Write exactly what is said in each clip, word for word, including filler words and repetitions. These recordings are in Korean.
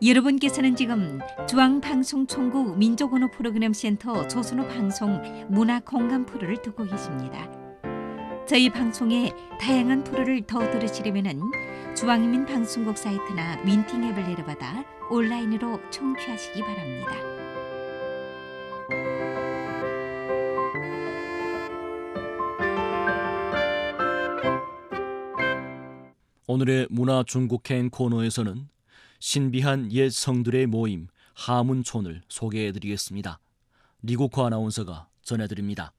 여러분께서는 지금 중앙방송총국 민족언어 프로그램센터 조선어 방송 문화공감 프로를 듣고 계십니다. 저희 방송의 다양한 프로를 더 들으시려면 중앙인민 방송국 사이트나 윈팅 앱을 내려받아 온라인으로 청취하시기 바랍니다. 오늘의 문화 중국행 코너에서는 신비한 옛 성들의 모임 하문촌을 소개해드리겠습니다. 리국화 아나운서가 전해드립니다.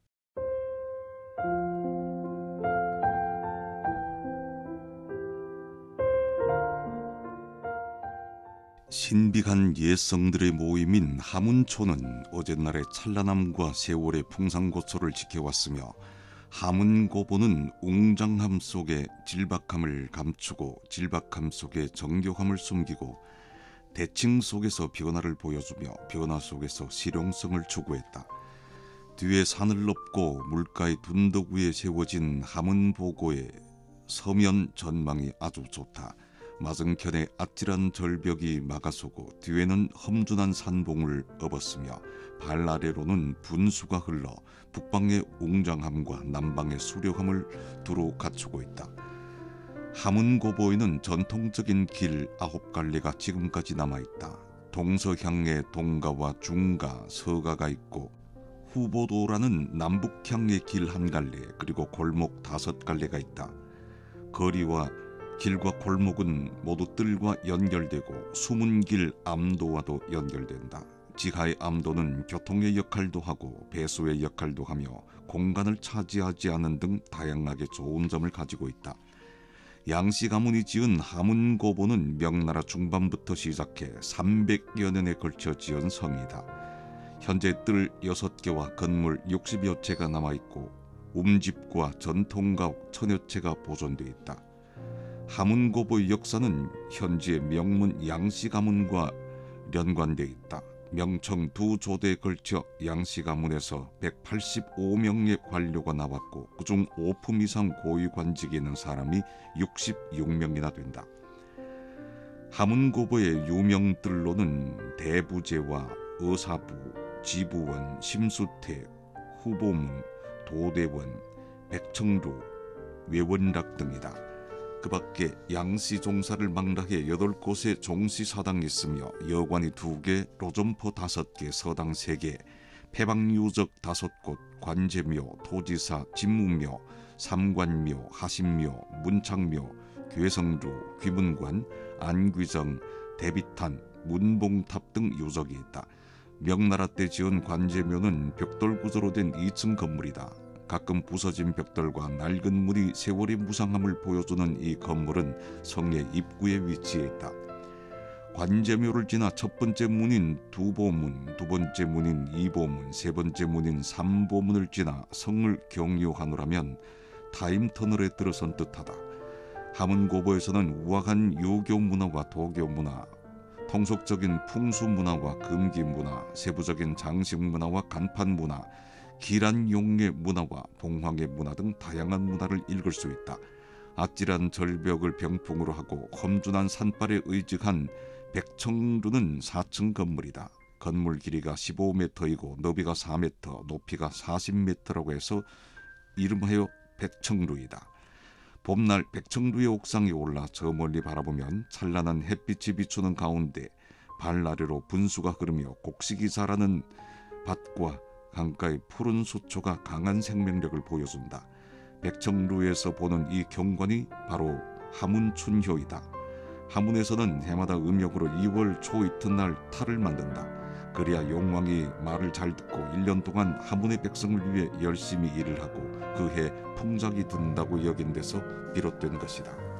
신비한 옛 성들의 모임인 하문촌은 어젯날의 찬란함과 세월의 풍산고초를 지켜왔으며 하문고보는 웅장함 속에 질박함을 감추고 질박함 속에 정교함을 숨기고 대칭 속에서 변화를 보여주며 변화 속에서 실용성을 추구했다. 뒤에 산을 넘고 물가의 둔덕 위에 세워진 하문보고의 서면 전망이 아주 좋다. 맞은편에 아찔한 절벽이 막아서고 뒤에는 험준한 산봉을 업었으며 발 아래로는 분수가 흘러 북방의 웅장함과 남방의 수려함을 두루 갖추고 있다. 하문고보에는 전통적인 길 아홉 갈래가 지금까지 남아있다. 동서향의 동가와 중가, 서가가 있고 후보도라는 남북향의 길 한 갈래 그리고 골목 다섯 갈래가 있다. 거리와 길과 골목은 모두 뜰과 연결되고 숨은 길 암도와도 연결된다. 지하의 암도는 교통의 역할도 하고 배수의 역할도 하며 공간을 차지하지 않는 등 다양하게 좋은 점을 가지고 있다. 양씨 가문이 지은 하문고보는 명나라 중반부터 시작해 삼백여 년에 걸쳐 지은 성이다. 현재 뜰 여섯 개와 건물 육십여 채가 남아있고 움집과 전통가옥 천여 채가 보존되어 있다. 하문고보의 역사는 현지의 명문 양씨 가문과 연관되어 있다. 명청 두 조대에 걸쳐 양씨 가문에서 백팔십오 명의 관료가 나왔고 그중 오 품 이상 고위 관직이 있는 사람이 육십육 명이나 된다. 하문고보의 유명들로는 대부제와 의사부, 지부원, 심수택, 후보문, 도대원, 백청루, 외원락 등이다. 그 밖에 양씨 종사를 망라해 여덟 곳의 종씨사당이 있으며 여관이 두 개, 로점포 다섯 개, 서당 세 개, 폐방유적 다섯 곳, 관제묘, 토지사, 진무묘, 삼관묘, 하신묘, 문창묘, 괴성루, 귀문관, 안귀정, 대비탄, 문봉탑 등 유적이 있다. 명나라 때 지은 관제묘는 벽돌 구조로 된 이 층 건물이다. 가끔 부서진 벽돌과 낡은 문이 세월의 무상함을 보여주는 이 건물은 성의 입구에 위치해 있다. 관제묘를 지나 첫 번째 문인 두보문, 두 번째 문인 이보문, 세 번째 문인 삼보문을 지나 성을 경유하노라면 타임터널에 들어선 듯하다. 하문고보에서는 우아한 유교 문화와 도교 문화, 통속적인 풍수 문화와 금기 문화, 세부적인 장식 문화와 간판 문화, 기란 용의 문화와 봉황의 문화 등 다양한 문화를 읽을 수 있다. 아찔한 절벽을 병풍으로 하고 험준한 산발에 의직한 백청루는 사 층 건물이다. 건물 길이가 십오 미터이고 너비가 사 미터, 높이가 사십 미터라고 해서 이름하여 백청루이다. 봄날 백청루의 옥상에 올라 저 멀리 바라보면 찬란한 햇빛이 비추는 가운데 발 아래로 분수가 흐르며 곡식이 자라는 밭과 강가의 푸른 수초가 강한 생명력을 보여준다. 백청루에서 보는 이 경관이 바로 하문춘효이다. 하문에서는 해마다 음력으로 이월 초 이튿날 탈을 만든다. 그래야 용왕이 말을 잘 듣고 일 년 동안 하문의 백성을 위해 열심히 일을 하고 그해 풍작이 든다고 여긴 데서 비롯된 것이다.